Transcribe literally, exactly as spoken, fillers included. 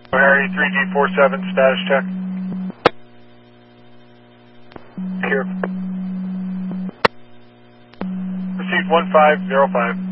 Harry three G four seven, status check. Here. Received one five zero five.